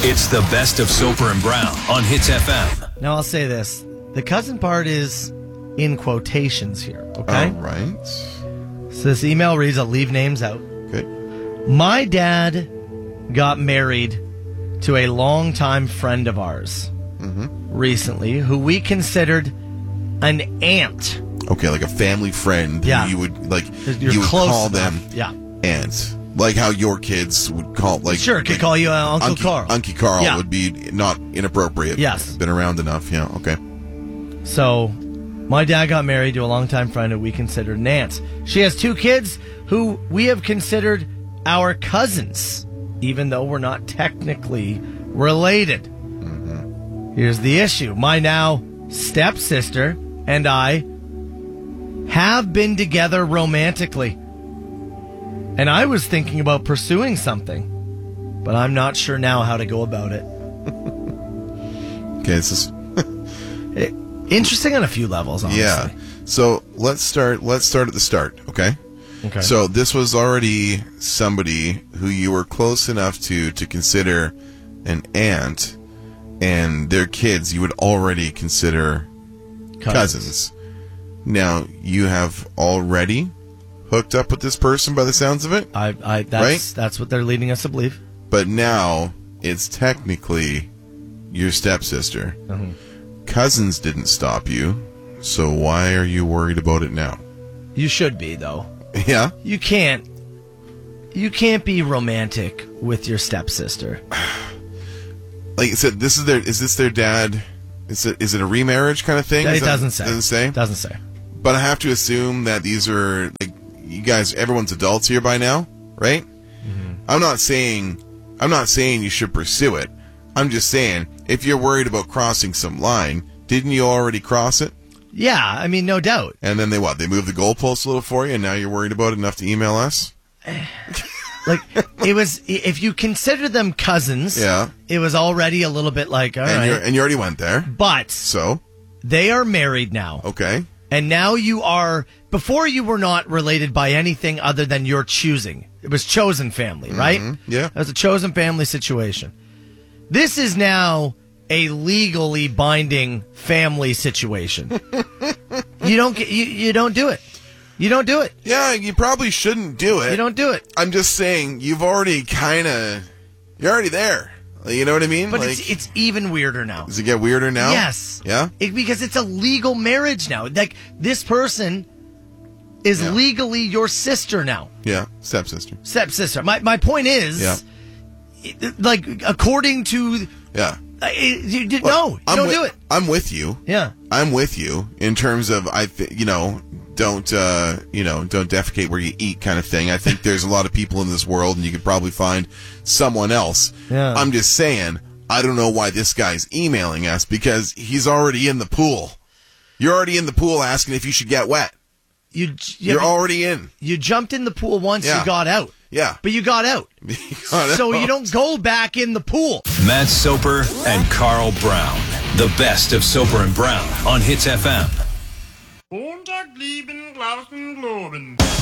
It's the best of Soper and Brown on Hits FM. Now, I'll say this. The cousin part is in quotations here, okay? All right. So this email reads, I'll leave names out. Okay. My dad got married to a longtime friend of ours recently who we considered an aunt. Okay, like a family friend. Yeah. You would, like, You're you would close call enough. them aunt. Like how your kids would call, like... Sure, could like call you Uncle Carl. Uncle Carl Yeah. would be not inappropriate. Yes. Been around enough, yeah, okay. So, my dad got married to a longtime friend who we considered an aunt. She has 2 kids who we have considered our cousins, even though we're not technically related. Here's the issue. My now stepsister and I have been together romantically. And I was thinking about pursuing something, but I'm not sure now how to go about it. Okay, this is... Interesting on a few levels, honestly. Yeah. So, let's start at the start, okay? Okay. So, this was already somebody who you were close enough to consider an aunt, and their kids you would already consider cousins. Now, you have already hooked up with this person by the sounds of it, That's what they're leading us to believe. but now it's technically your stepsister. Cousins didn't stop you, so why are you worried about it now? You should be, though. Yeah? You can't be romantic with your stepsister. Like I said, is this their dad? Is it a remarriage kind of thing? It doesn't say. Doesn't say? Doesn't say. But I have to assume that these are, like, you guys, everyone's adults here by now, right? I'm not saying you should pursue it. I'm just saying, if you're worried about crossing some line, didn't you already cross it? Yeah, I mean, no doubt. And then they moved the goalposts a little for you, and now you're worried about it enough to email us? Like, it was, if you consider them cousins, Yeah. it was already a little bit like, all right. And you already went there. But So, they are married now. okay. And now you are, before you were not related by anything other than your choosing. It was chosen family, right? Yeah. It was a chosen family situation. This is now a legally binding family situation. You don't do it. You don't do it. Yeah, you probably shouldn't do it. You don't do it. I'm just saying, you're already there. You know what I mean? But like, it's even weirder now. does it get weirder now? Yes. Yeah? Because it's a legal marriage now. Like, this person is legally your sister now. Yeah, stepsister. Stepsister. My point is, like, according to... Yeah. you don't do it. I'm with you. Yeah. I'm with you in terms of, don't defecate where you eat kind of thing. I think there's a lot of people in this world, and you could probably find someone else. Yeah. I'm just saying, I don't know why this guy's emailing us, because he's already in the pool. You're already in the pool asking if you should get wet. You're already in. You jumped in the pool once, you got out. Yeah. But you got out. So you don't go back in the pool. Matt Soper and Carl Brown. The best of Soper and Brown on Hits FM. Montag lieben, Glauben, Globen.